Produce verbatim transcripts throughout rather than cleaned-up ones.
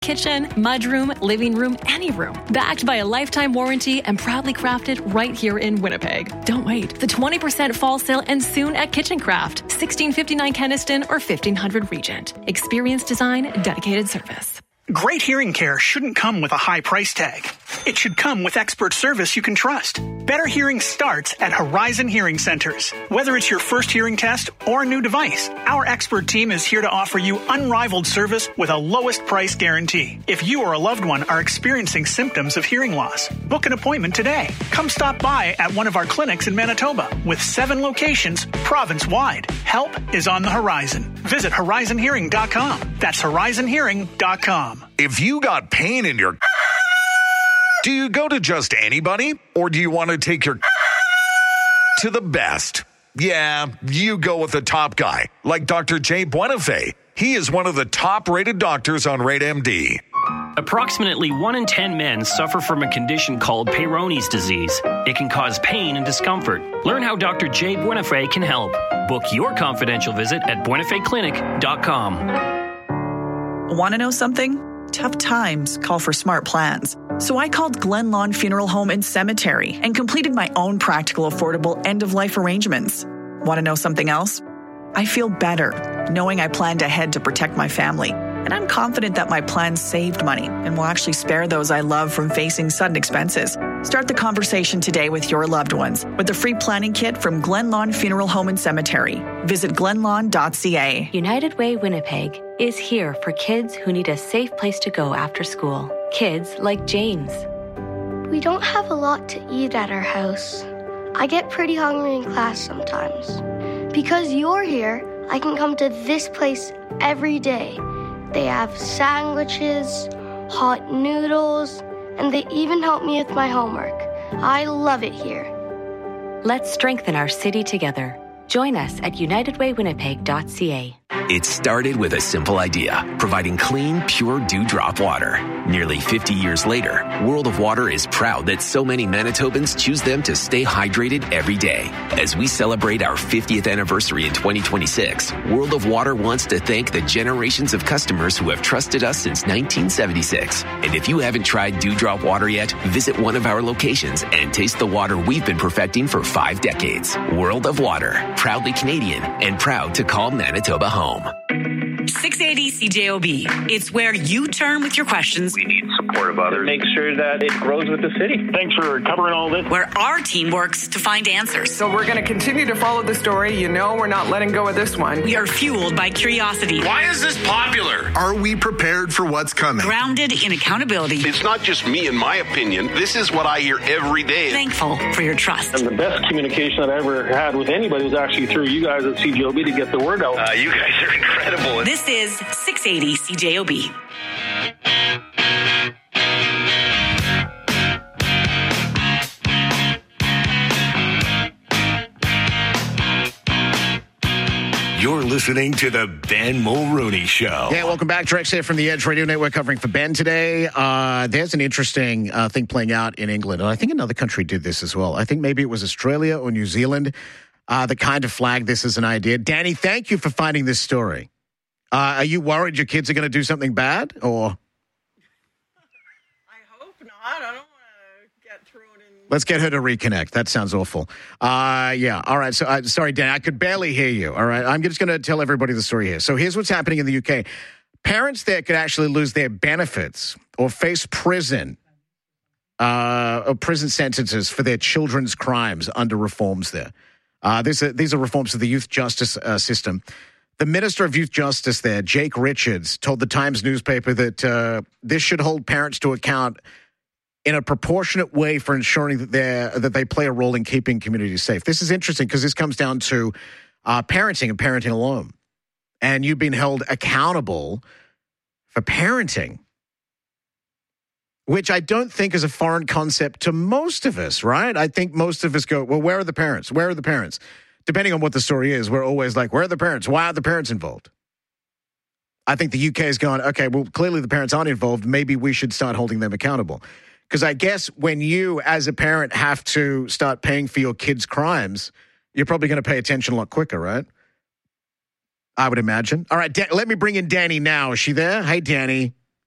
Kitchen, mudroom, living room, any room. Backed by a lifetime warranty and proudly crafted right here in Winnipeg. Don't wait. The twenty percent fall sale ends soon at Kitchen Craft, sixteen fifty-nine Keniston or fifteen hundred Regent. Experience design, dedicated service. Great hearing care shouldn't come with a high price tag. It should come with expert service you can trust. Better hearing starts at Horizon Hearing Centers. Whether it's your first hearing test or a new device, our expert team is here to offer you unrivaled service with a lowest price guarantee. If you or a loved one are experiencing symptoms of hearing loss, book an appointment today. Come stop by at one of our clinics in Manitoba with seven locations province-wide. Help is on the horizon. Visit horizon hearing dot com. That's horizon hearing dot com. If you got pain in your... Do you go to just anybody? Or do you want to take your... to the best? Yeah, you go with the top guy, like Doctor Jay Buenafé. He is one of the top-rated doctors on Rate M D. Approximately one in ten men suffer from a condition called Peyronie's disease. It can cause pain and discomfort. Learn how Doctor Jay Buenafé can help. Book your confidential visit at buenafé clinic dot com. Want to know something? Tough times call for smart plans. So I called Glen Lawn Funeral Home and Cemetery and completed my own practical, affordable end-of-life arrangements. Want to know something else? I feel better knowing I planned ahead to protect my family. And I'm confident that my plan saved money and will actually spare those I love from facing sudden expenses. Start the conversation today with your loved ones with a free planning kit from Glen Lawn Funeral Home and Cemetery. Visit glen lawn dot c a. United Way Winnipeg is here for kids who need a safe place to go after school. Kids like James. We don't have a lot to eat at our house. I get pretty hungry in class sometimes. Because you're here, I can come to this place every day. They have sandwiches, hot noodles, and they even help me with my homework. I love it here. Let's strengthen our city together. Join us at united way winnipeg dot c a. It started with a simple idea, providing clean, pure dewdrop water. Nearly fifty years later, World of Water is proud that so many Manitobans choose them to stay hydrated every day. As we celebrate our fiftieth anniversary in twenty twenty-six, World of Water wants to thank the generations of customers who have trusted us since nineteen seventy-six. And if you haven't tried dewdrop water yet, visit one of our locations and taste the water we've been perfecting for five decades. World of Water, proudly Canadian and proud to call Manitoba home. six eighty C J O B. It's where you turn with your questions. We need support of others. Make sure that it grows with the city. Thanks for covering all this. Where our team works to find answers. So we're going to continue to follow the story. You know we're not letting go of this one. We are fueled by curiosity. Why is this popular? Are we prepared for what's coming? Grounded in accountability. It's not just me and my opinion. This is what I hear every day. Thankful for your trust. And the best communication I've ever had with anybody was actually through you guys at C J O B to get the word out. Uh, you guys are incredible. This is six eighty C J O B. You're listening to the Ben Mulrooney Show. Yeah, welcome back. Drex here from the Edge Radio Network covering for Ben today. Uh, there's an interesting uh, thing playing out in England, and I think another country did this as well. I think maybe it was Australia or New Zealand uh, that kind of flagged this as an idea. Danny, thank you for finding this story. Uh, are you worried your kids are going to do something bad, or? I hope not. I don't want to get thrown in. Let's get her to reconnect. That sounds awful. Uh, yeah. All right. So, uh, sorry, Dan, I could barely hear you. All right. I'm just going to tell everybody the story here. So here's what's happening in the U K. Parents there could actually lose their benefits or face prison uh, or prison sentences for their children's crimes under reforms there. Uh, these are, these are reforms to the youth justice uh, system. The Minister of Youth Justice there, Jake Richards, told the Times newspaper that uh, this should hold parents to account in a proportionate way for ensuring that they that they play a role in keeping communities safe. This is interesting because this comes down to uh, parenting and parenting alone. And you've been held accountable for parenting, which I don't think is a foreign concept to most of us, right? I think most of us go, well, where are the parents? Where are the parents? Depending on what the story is, we're always like, where are the parents? Why are the parents involved? I think the U K is going, okay, well, clearly the parents aren't involved. Maybe we should start holding them accountable. Because I guess when you, as a parent, have to start paying for your kids' crimes, you're probably going to pay attention a lot quicker, right? I would imagine. All right, Dan, let me bring in Danny now. Is she there? Hey, Danny.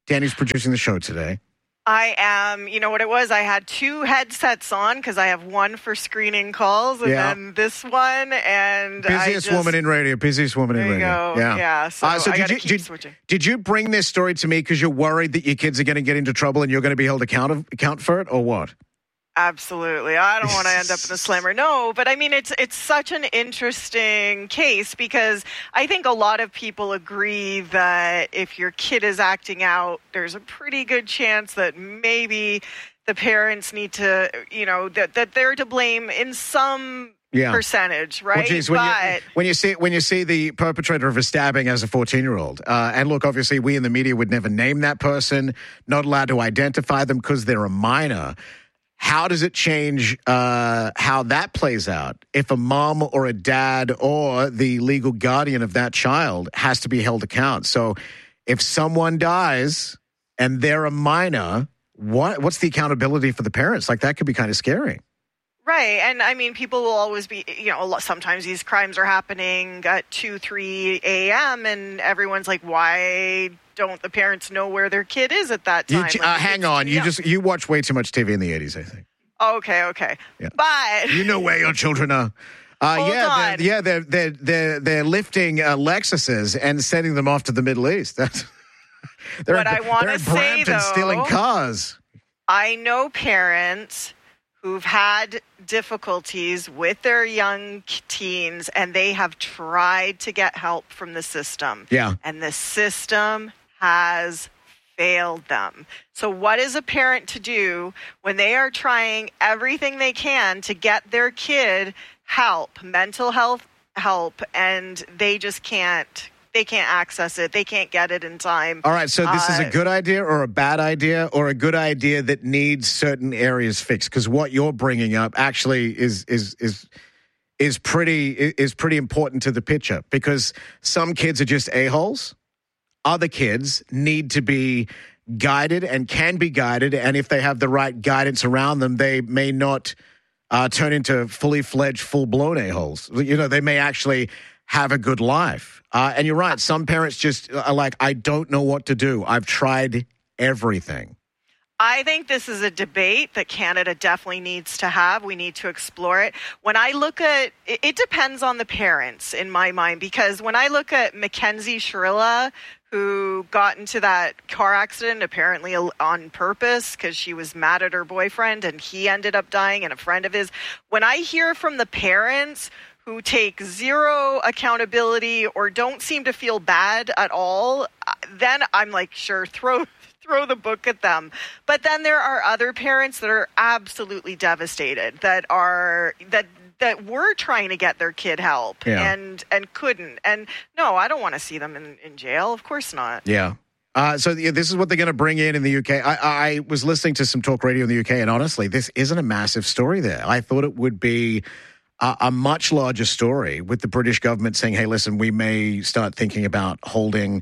Danny's producing the show today. I am, you know what it was? I had two headsets on because I have one for screening calls and Yeah. then this one. And I Busiest just, woman in radio. Busiest woman in There you radio. go. Yeah. Yeah, so Uh, so I did gotta you keep did, switching. did you bring this story to me because you're worried that your kids are going to get into trouble and you're going to be held account of, account for it, or what? Absolutely. I don't want to end up in a slammer. No, but I mean, it's it's such an interesting case because I think a lot of people agree that if your kid is acting out, there's a pretty good chance that maybe the parents need to, you know, that, that they're to blame in some Yeah. percentage, right? Well, geez, when, but you, when you see when you see the perpetrator of a stabbing as a fourteen-year-old, uh, and look, obviously, we in the media would never name that person, not allowed to identify them because they're a minor. How does it change uh, how that plays out if a mom or a dad or the legal guardian of that child has to be held account? So if someone dies and they're a minor, what what's the accountability for the parents? Like, that could be kind of scary. Right. And I mean, people will always be, you know, a lot, sometimes these crimes are happening at two, three a.m. and everyone's like, why don't the parents know where their kid is at that You, time? j- Like, uh, it's hang too on, you young. just you watched way too much T V in the eighties, I think. Okay, okay. Yeah. But You know where your children are. Uh, Hold yeah, on. they're, yeah, they're they're they're they're lifting uh, Lexuses and sending them off to the Middle East. That's they're What at, I wanna they're at say, Brampton though- stealing cars. I know parents who've had difficulties with their young teens and they have tried to get help from the system. Yeah. And the system has failed them. So what is a parent to do when they are trying everything they can to get their kid help, mental health help, and they just can't they can't access it. They can't get it in time. All right, so this is a Uh, good idea or a bad idea or a good idea that needs certain areas fixed? Because what you're bringing up actually is is is is pretty is pretty important to the picture, because some kids are just a-holes. Other kids need to be guided and can be guided, and if they have the right guidance around them, they may not uh, turn into fully fledged, full blown a-holes. You know, they may actually have a good life. Uh, and you're right. Some parents just are like, I don't know what to do. I've tried everything. I think this is a debate that Canada definitely needs to have. We need to explore it. When I look at it, it depends on the parents in my mind, because when I look at Mackenzie Shrilla, who got into that car accident apparently on purpose because she was mad at her boyfriend and he ended up dying, and a friend of his, when I hear from the parents who take zero accountability or don't seem to feel bad at all, then I'm like, sure, throw throw the book at them. But then there are other parents that are absolutely devastated, that are that that were trying to get their kid help Yeah. and and couldn't. And no, I don't want to see them in, in jail. Of course not. Yeah. Uh, so yeah, this is what they're going to bring in in the U K. I, I was listening to some talk radio in the U K, and honestly, this isn't a massive story there. I thought it would be a, a much larger story, with the British government saying, hey, listen, we may start thinking about holding,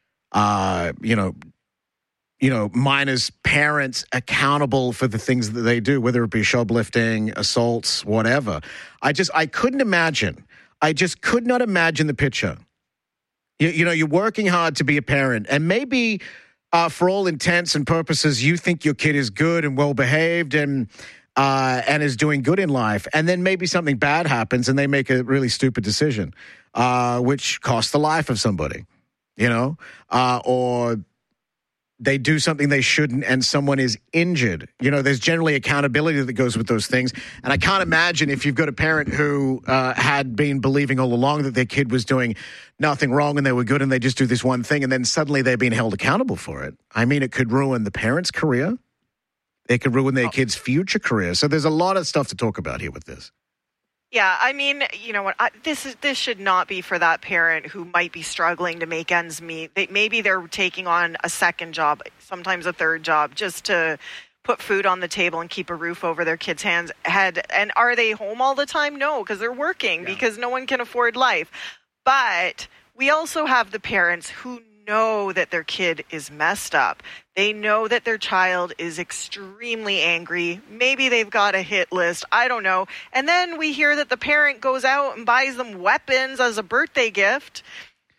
uh, you know, you know, minors' parents accountable for the things that they do, whether it be shoplifting, assaults, whatever. I just, I couldn't imagine. I just could not imagine the picture. You, you know, you're working hard to be a parent, and maybe uh, for all intents and purposes, you think your kid is good and well-behaved and uh, and is doing good in life. And then maybe something bad happens and they make a really stupid decision, uh, which costs the life of somebody, you know, uh, or they do something they shouldn't and someone is injured. You know, there's generally accountability that goes with those things. And I can't imagine if you've got a parent who uh, had been believing all along that their kid was doing nothing wrong and they were good and they just do this one thing and then suddenly they're being held accountable for it. I mean, it could ruin the parent's career. It could ruin their kid's future career. So there's a lot of stuff to talk about here with this. Yeah, I mean, you know what? I, this is this should not be for that parent who might be struggling to make ends meet. They, maybe they're taking on a second job, sometimes a third job, just to put food on the table and keep a roof over their kid's hands head. And are they home all the time? No, because they're working, yeah. because no one can afford life. But we also have the parents who know that their kid is messed up. They know that their child is extremely angry. Maybe they've got a hit list. I don't know. And then we hear that the parent goes out and buys them weapons as a birthday gift.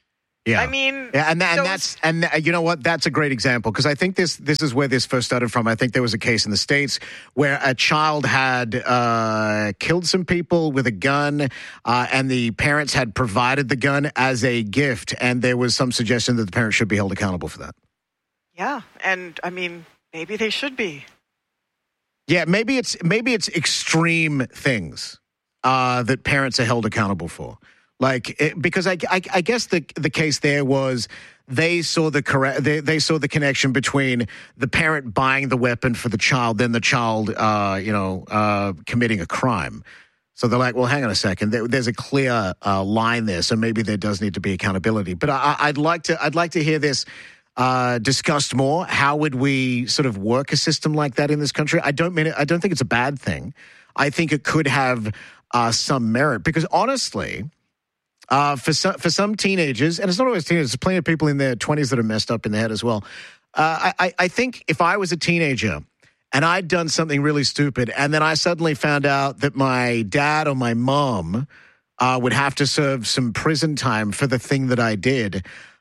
Yeah. I mean, yeah, and, and those- that's and uh, you know what? That's a great example because I think this this is where this first started from. I think there was a case in the States where a child had uh, killed some people with a gun, uh, and the parents had provided the gun as a gift, and there was some suggestion that the parents should be held accountable for that. Yeah, and I mean, maybe they should be. Yeah, maybe it's maybe it's extreme things uh, that parents are held accountable for. Like, it, because I, I, I guess the the case there was they saw the correct they, they saw the connection between the parent buying the weapon for the child, then the child, uh, you know, uh, committing a crime. So they're like, well, hang on a second. There, there's a clear uh, line there, so maybe there does need to be accountability. But I, I'd like to I'd like to hear this uh, discussed more. How would we sort of work a system like that in this country? I don't mean it, I don't think it's a bad thing. I think it could have uh, some merit because honestly. Uh, for some for some teenagers, and it's not always teenagers, there's plenty of people in their twenties that are messed up in the head as well. Uh, I, I think if I was a teenager and I'd done something really stupid, and then I suddenly found out that my dad or my mom uh, would have to serve some prison time for the thing that I did,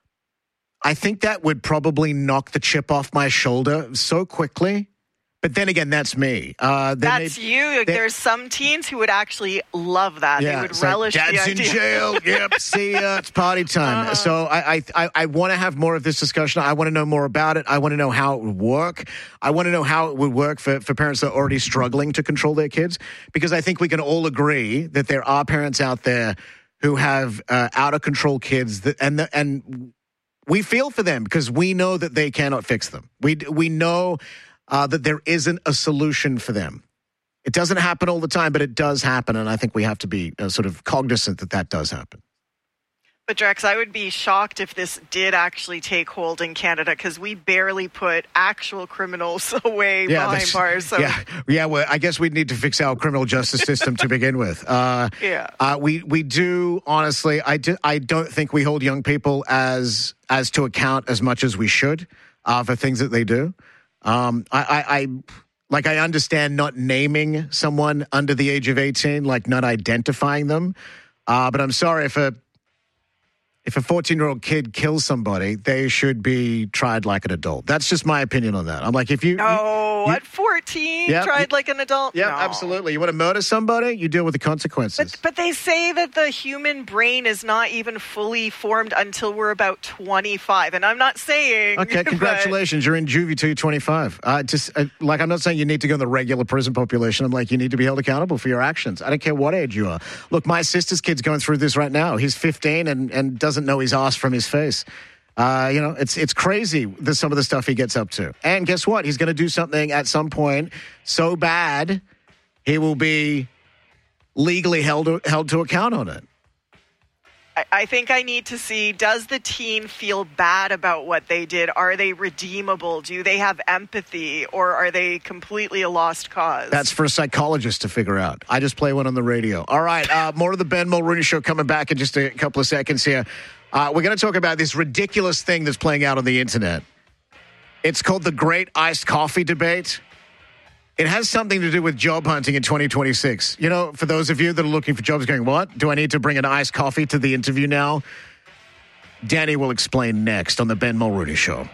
I think that would probably knock the chip off my shoulder so quickly. But then again, that's me. Uh, that's they, you. they, There's some teens who would actually love that. Yeah, they would it's like, relish Dad's the in idea. jail. Yep, see ya. It's party time. Uh-huh. So I, I, I want to have more of this discussion. I want to know more about it. I want to know how it would work. I want to know how it would work for, for parents that are already struggling to control their kids. Because I think we can all agree that there are parents out there who have uh, out of control kids, that, and the, and we feel for them because we know that they cannot fix them. We we know. Uh, that there isn't a solution for them. It doesn't happen all the time, but it does happen, and I think we have to be uh, sort of cognizant that that does happen. But Drex, I would be shocked if this did actually take hold in Canada because we barely put actual criminals away Yeah, behind that's- bars. So. yeah, yeah. Well, I guess we'd need to fix our criminal justice system to begin with. Uh, Yeah. uh, we we do honestly. I do. I don't think we hold young people as as to account as much as we should uh, for things that they do. Um, I, I, I like I understand not naming someone under the age of eighteen, like not identifying them. Uh, but I'm sorry if a if a fourteen-year-old kid kills somebody, they should be tried like an adult. That's just my opinion on that. I'm like, if you No, you, at fourteen, Yeah, tried you- like an adult? yeah, No. absolutely. You want to murder somebody, you deal with the consequences. But, but they say that the human brain is not even fully formed until we're about twenty-five. And I'm not saying... Okay, but- congratulations. You're in juvie till you're twenty-five. Uh, just uh, like I'm not saying you need to go in the regular prison population. I'm like, you need to be held accountable for your actions. I don't care what age you are. Look, my sister's kid's going through this right now. He's fifteen and, and doesn't know his ass from his face. Uh, you know, it's it's crazy the, some of the stuff he gets up to. And guess what? He's going to do something at some point so bad he will be legally held held to account on it. I, I think I need to see, does the teen feel bad about what they did? Are they redeemable? Do they have empathy? Or are they completely a lost cause? That's for a psychologist to figure out. I just play one on the radio. All right, uh, more of the Ben Mulrooney Show coming back in just a couple of seconds here. Uh, we're going to talk about this ridiculous thing that's playing out on the internet. It's called the Great Iced Coffee Debate. It has something to do with job hunting in twenty twenty-six. You know, for those of you that are looking for jobs going, what? Do I need to bring an iced coffee to the interview now? Danny will explain next on the Ben Mulrooney Show.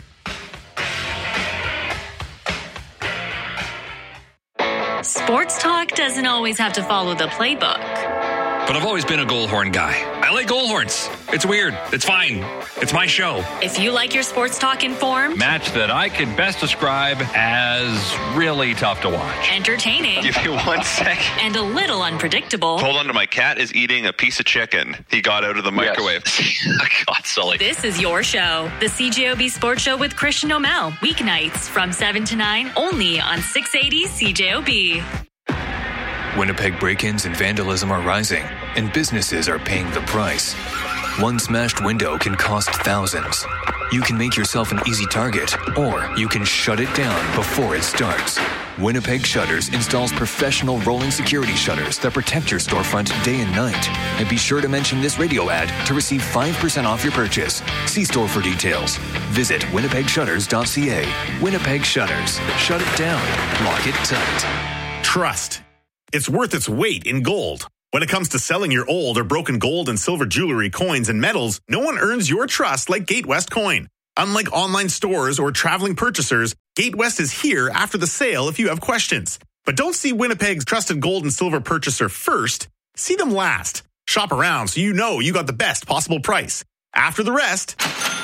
Sports talk doesn't always have to follow the playbook. But I've always been a Goldhorn guy. I like Goldhorns. It's weird. It's fine. It's my show. If you like your sports talk informed, Match that I could best describe as really tough to watch. entertaining, Give you one sec. and a little unpredictable, Hold on to my cat is eating a piece of chicken. He got out of the microwave. God, Sully. this is your show. The C J O B Sports Show with Christian O'Mell. Weeknights from seven to nine, only on six eighty C J O B. Winnipeg break-ins and vandalism are rising, and businesses are paying the price. One smashed window can cost thousands. You can make yourself an easy target, or you can shut it down before it starts. Winnipeg Shutters installs professional rolling security shutters that protect your storefront day and night. And be sure to mention this radio ad to receive five percent off your purchase. See store for details. Visit winnipeg shutters dot c a. Winnipeg Shutters. Shut it down. Lock it tight. Trust. It's worth its weight in gold. When it comes to selling your old or broken gold and silver jewelry, coins, and metals, no one earns your trust like GateWest Coin. Unlike online stores or traveling purchasers, GateWest is here after the sale if you have questions. But don't see Winnipeg's trusted gold and silver purchaser first. See them last. Shop around so you know you got the best possible price. After the rest,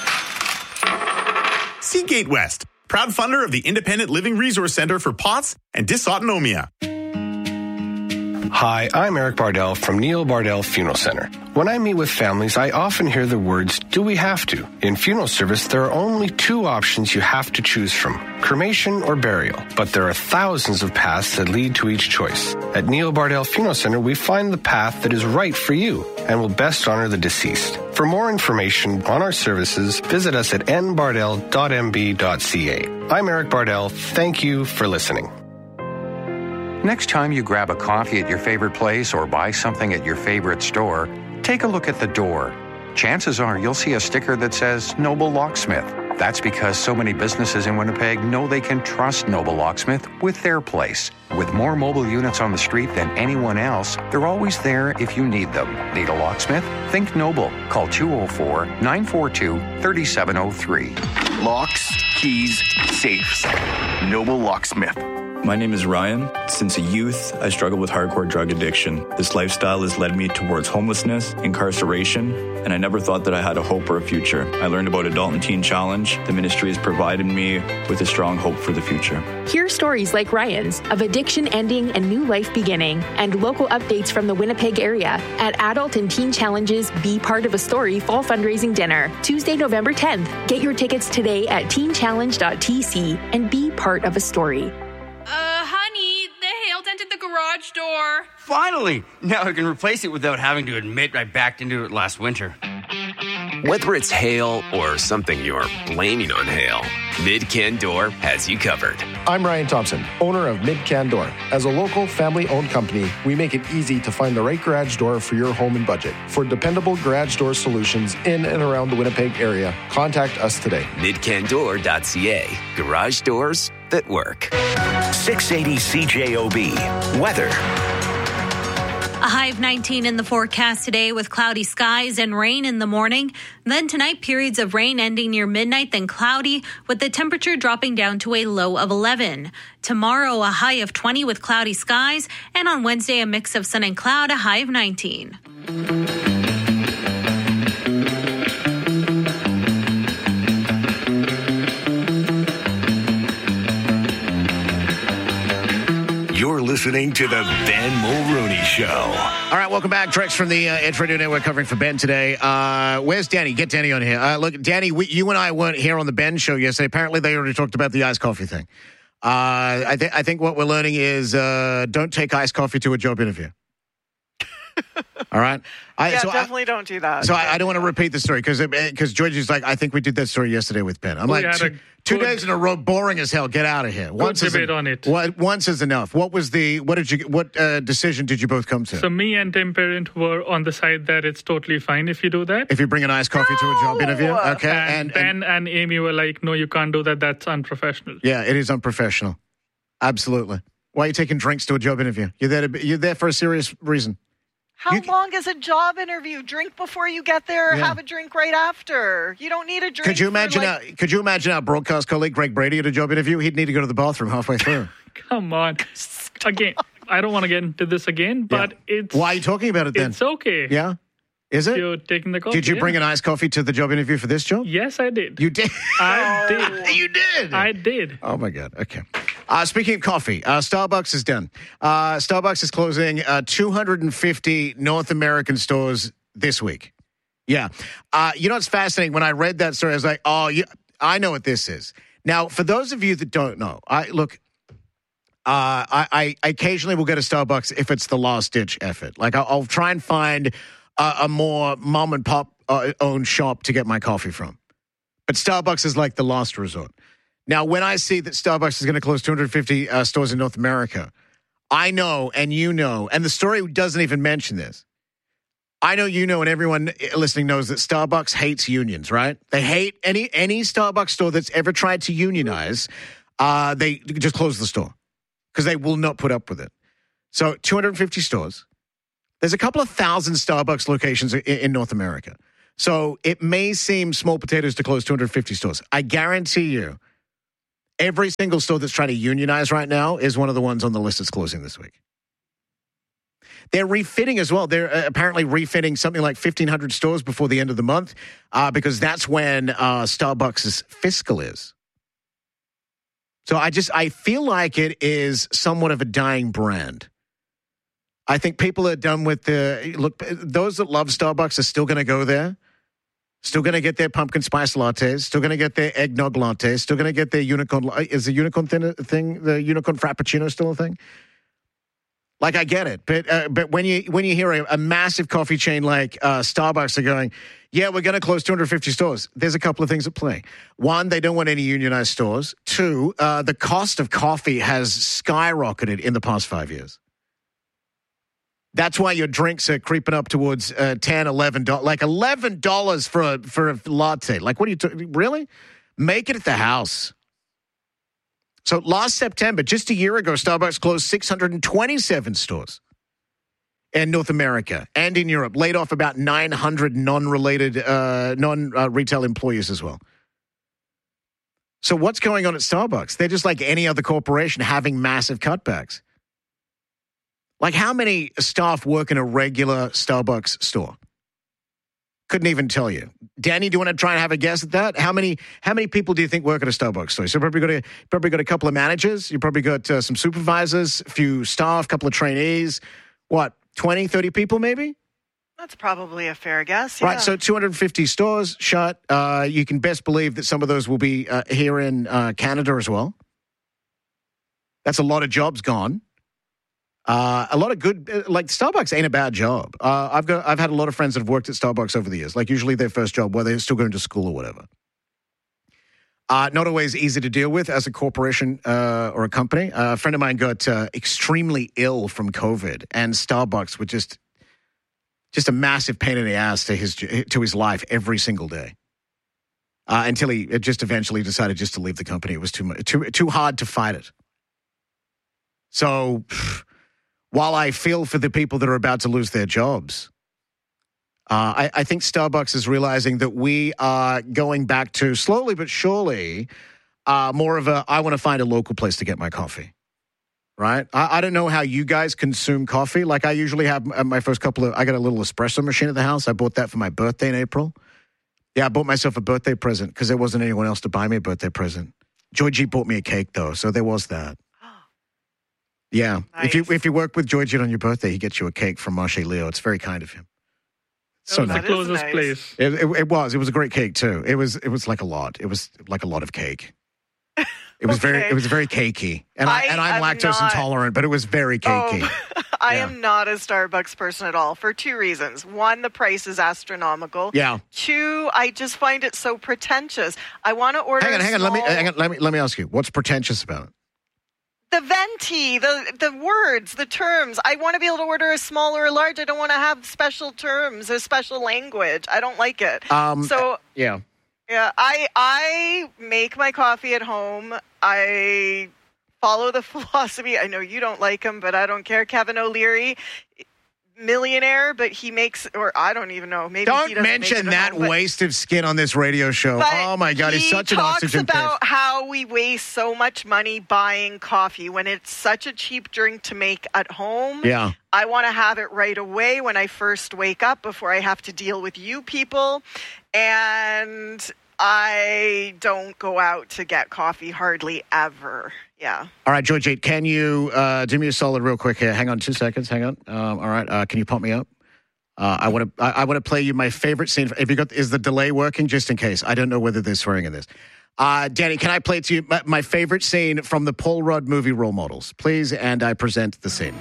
see GateWest, proud funder of the Independent Living Resource Center for P O T S and Dysautonomia. Hi, I'm Eric Bardell from Neil Bardell Funeral Center. When I meet with families, I often hear the words, do we have to? In funeral service, there are only two options you have to choose from, cremation or burial. But there are thousands of paths that lead to each choice. At Neil Bardell Funeral Center, we find the path that is right for you and will best honor the deceased. For more information on our services, visit us at n bardell dot m b dot c a. I'm Eric Bardell. Thank you for listening. Next time you grab a coffee at your favorite place or buy something at your favorite store, take a look at the door. Chances are you'll see a sticker that says Noble Locksmith. That's because so many businesses in Winnipeg know they can trust Noble Locksmith with their place. With more mobile units on the street than anyone else, they're always there if you need them. Need a locksmith? Think Noble. Call two oh four, nine four two, three seven oh three. Locks, keys, safes. Noble Locksmith. My name is Ryan. Since a youth, I struggled with hardcore drug addiction. This lifestyle has led me towards homelessness, incarceration, and I never thought that I had a hope or a future. I learned about Adult and Teen Challenge. The ministry has provided me with a strong hope for the future. Hear stories like Ryan's of addiction ending and new life beginning, and local updates from the Winnipeg area at Adult and Teen Challenge's Be Part of a Story Fall Fundraising Dinner, Tuesday, November tenth. Get your tickets today at teen challenge dot t c and be part of a story. Uh, honey, the hail dented the garage door. Finally! Now I can replace it without having to admit I backed into it last winter. Whether it's hail or something you're blaming on hail, Mid-Can Door has you covered. I'm Ryan Thompson, owner of Mid-Can Door. As a local, family-owned company, we make it easy to find the right garage door for your home and budget. For dependable garage door solutions in and around the Winnipeg area, contact us today. mid can door dot c a. Garage doors that work. six eighty C J O B. Weather. A high of nineteen in the forecast today with cloudy skies and rain in the morning. Then tonight, periods of rain ending near midnight, then cloudy, with the temperature dropping down to a low of eleven. Tomorrow, a high of twenty with cloudy skies, and on Wednesday, a mix of sun and cloud, a high of nineteen. You're listening to the Ben Mulrooney Show. All right, welcome back. Treks from the uh, Edge Radio Network covering for Ben today. Uh, where's Danny? Get Danny on here. Uh, look, Danny, we, you and I weren't here on the Ben show yesterday. Apparently, they already talked about the iced coffee thing. Uh, I, th- I think what we're learning is uh, don't take iced coffee to a job interview. All right? I, yeah, so definitely I, don't do that. So I, I don't want to repeat the story because because Georgie's like, I think we did that story yesterday with Ben. I'm we like, two, two days in a row, boring as hell. Get out of here. Once debate is, on it. What, once is enough. What was the what did you what uh, decision did you both come to? So me and Tim Parent were on the side that it's totally fine if you do that. If you bring an iced coffee no! to a job interview, okay. And, and Ben and, and Amy were like, no, you can't do that. That's unprofessional. Yeah, it is unprofessional. Absolutely. Why are you taking drinks to a job interview? You're there to be, you're there for a serious reason. How you, long is a job interview? Drink before you get there, yeah. Have a drink right after. You don't need a drink. Could you imagine like... our, could you imagine our broadcast colleague Greg Brady at a job interview? He'd need to go to the bathroom halfway through. Come on. Again, I don't want to get into this again, but yeah. it's... Why are you talking about it then? It's okay. Yeah? Is it? You're taking the coffee. Did you yeah. bring an iced coffee to the job interview for this job? Yes, I did. You did? I did. You did? I did. Oh, my God. Okay. Uh, speaking of coffee, uh, Starbucks is done. Uh, Starbucks is closing uh, two hundred fifty North American stores this week. Yeah. Uh, you know what's fascinating? When I read that story, I was like, oh, you, I know what this is. Now, for those of you that don't know, I look... Uh, I, I occasionally will go to Starbucks if it's the last-ditch effort. Like, I'll, I'll try and find a, a more mom-and-pop uh, owned shop to get my coffee from. But Starbucks is like the last resort. Now, when I see that Starbucks is going to close two hundred fifty uh, stores in North America, I know, and you know, and the story doesn't even mention this. I know, you know, and everyone listening knows that Starbucks hates unions, right? They hate any any Starbucks store that's ever tried to unionize. Uh, they just close the store because they will not put up with it. So two hundred fifty stores. There's a couple of thousand Starbucks locations in, in North America. So it may seem small potatoes to close two hundred fifty stores. I guarantee you, every single store that's trying to unionize right now is one of the ones on the list that's closing this week. They're refitting as well. They're uh, apparently refitting something like fifteen hundred stores before the end of the month uh, because that's when uh, Starbucks' fiscal is. So I just, I feel like it is somewhat of a dying brand. I think people are done with the, look, those that love Starbucks are still going to go there, still going to get their pumpkin spice lattes, still going to get their eggnog lattes, still going to get their unicorn, is the unicorn thing, thing, the unicorn frappuccino still a thing? Like, I get it, but uh, but when you when you hear a, a massive coffee chain like uh, Starbucks are going, yeah, we're going to close two hundred fifty stores, there's a couple of things at play. One, they don't want any unionized stores. Two, uh, the cost of coffee has skyrocketed in the past five years. That's why your drinks are creeping up towards uh, ten dollars, eleven dollars, like eleven dollars for a, for a latte. Like, what are you talking, really? Make it at the house. So last September, just a year ago, Starbucks closed six hundred twenty-seven stores in North America and in Europe, laid off about nine hundred non-related, uh, non-retail employees as well. So what's going on at Starbucks? They're just like any other corporation having massive cutbacks. Like, how many staff work in a regular Starbucks store? Couldn't even tell you. Danny, do you want to try and have a guess at that? How many how many people do you think work at a Starbucks store? So probably got a probably got a couple of managers. You probably got uh, some supervisors, a few staff, a couple of trainees. What, twenty, thirty people maybe? That's probably a fair guess. Yeah. Right, so two hundred fifty stores shut. Uh, you can best believe that some of those will be uh, here in uh, Canada as well. That's a lot of jobs gone. Uh, a lot of good, like Starbucks ain't a bad job. Uh, I've got, I've had a lot of friends that have worked at Starbucks over the years. Like usually their first job, where they're still going to school or whatever. Uh, not always easy to deal with as a corporation uh, or a company. Uh, a friend of mine got uh, extremely ill from COVID, and Starbucks was just, just a massive pain in the ass to his to his life every single day. Uh, until he just eventually decided just to leave the company. It was too much, too too hard to fight it. So. Pff, While I feel for the people that are about to lose their jobs, uh, I, I think Starbucks is realizing that we are going back to, slowly but surely, uh, more of a, I want to find a local place to get my coffee, right? I, I don't know how you guys consume coffee. Like I usually have my first couple of, I got a little espresso machine at the house. I bought that for my birthday in April. Yeah, I bought myself a birthday present because there wasn't anyone else to buy me a birthday present. Georgie bought me a cake, though, so there was that. Yeah. Nice. If you if you work with Georgie on your birthday, he gets you a cake from Marche Leo. It's very kind of him. So oh, nice. The closest nice. place. It, it, it was. It was a great cake too. It was it was like a lot. It was like a lot of cake. It was okay. very it was very cakey. And I, I and I'm lactose not, intolerant, but it was very cakey. Oh, I yeah. am not a Starbucks person at all for two reasons. One, the price is astronomical. Yeah. Two, I just find it so pretentious. I want to order Hang on, hang on, small... let me hang on, let me let me ask you. What's pretentious about it? The venti, the the words, the terms. I want to be able to order a small or a large. I don't want to have special terms, a special language. I don't like it. Um, so yeah, yeah. I I make my coffee at home. I follow the philosophy. I know you don't like him, but I don't care. Kevin O'Leary, millionaire, but he makes, or I don't even know. Maybe don't he doesn't mention make it that home, waste of skin on this radio show. Oh my God, he's such an oxygen He talks about how we waste so much money buying coffee when it's such a cheap drink to make at home. Yeah. I want to have it right away when I first wake up before I have to deal with you people. And I don't go out to get coffee hardly ever. Yeah. All right, Georgie, can you uh, do me a solid real quick here? Hang on two seconds. Hang on. Um, all right. Uh, can you pump me up? Uh, I want to I, I want to play you my favorite scene. If you got, is the delay working? Just in case. I don't know whether there's swearing in this. Uh, Danny, can I play to you my, my favorite scene from the Paul Rudd movie Role Models? Please, and I present the scene.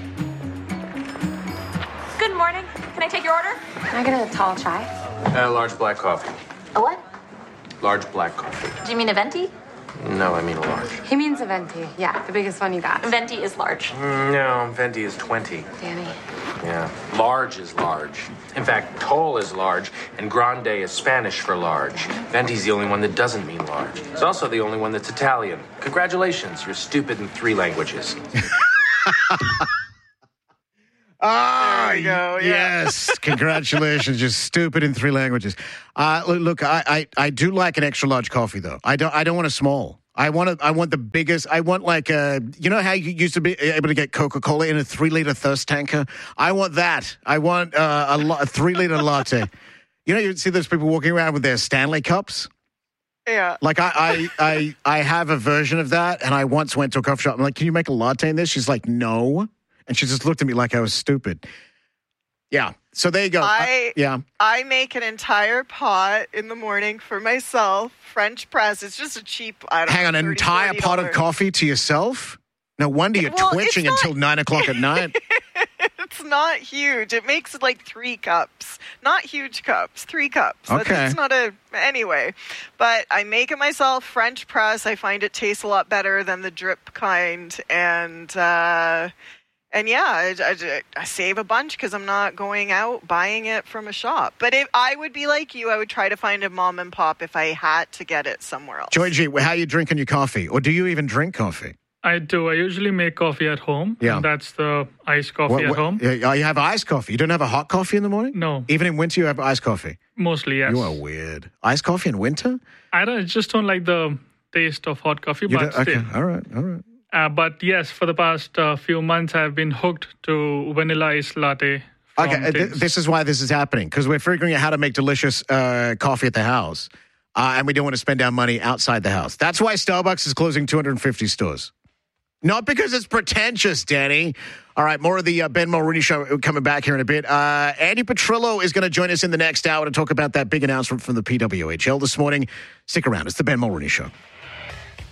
Good morning. Can I take your order? Can I get a tall chai? A large black coffee. A what? Large black coffee. Do you mean a venti? No, I mean a large. He means a venti. Yeah, the biggest one you got. Venti is large. Mm, no, venti is twenty. Danny. Yeah. Large is large. In fact, tall is large, and grande is Spanish for large. Venti's the only one that doesn't mean large. It's also the only one that's Italian. Congratulations, you're stupid in three languages. Ah, we go. Yeah. Yes, congratulations. You're stupid in three languages. Uh, look, look I, I, I do like an extra large coffee, though. I don't I don't want a small. I want a, I want the biggest. I want like a, you know how you used to be able to get Coca-Cola in a three-liter thirst tanker? I want that. I want uh, a, lo- a three-liter latte. You know, you see those people walking around with their Stanley cups? Yeah. Like, I, I, I, I have a version of that, and I once went to a coffee shop. I'm like, can you make a latte in this? She's like, no. And she just looked at me like I was stupid. Yeah. So there you go. I, uh, yeah. I make an entire pot in the morning for myself, French press. It's just a cheap, I don't Hang know, on, an thirty, entire forty pot dollars. of coffee to yourself? No wonder you're Well, twitching it's not- until nine o'clock at night. It's not huge. It makes like three cups. Not huge cups. Three cups. That's- Okay. It's not a... Anyway. But I make it myself, French press. I find it tastes a lot better than the drip kind. And... uh And yeah, I, I, I save a bunch because I'm not going out buying it from a shop. But if I would be like you, I would try to find a mom and pop if I had to get it somewhere else. Georgie, how are you drinking your coffee? Or do you even drink coffee? I do. I usually make coffee at home. Yeah. And that's the iced coffee What- at what- home. Yeah, you have iced coffee. You don't have a hot coffee in the morning? No. Even in winter, you have iced coffee? Mostly, yes. You are weird. Iced coffee in winter? I don't, I just don't like the taste of hot coffee, You but don't- okay, still. all right, all right. Uh, but yes, for the past uh, few months, I've been hooked to vanilla iced latte. from Okay, th- Things. this is why this is happening, because we're figuring out how to make delicious uh, coffee at the house, uh, and we don't want to spend our money outside the house. That's why Starbucks is closing two hundred fifty stores. Not because it's pretentious, Danny. All right, more of the uh, Ben Mulrooney Show coming back here in a bit. Uh, Andy Petrillo is going to join us in the next hour to talk about that big announcement from the P W H L this morning. Stick around. It's the Ben Mulrooney Show.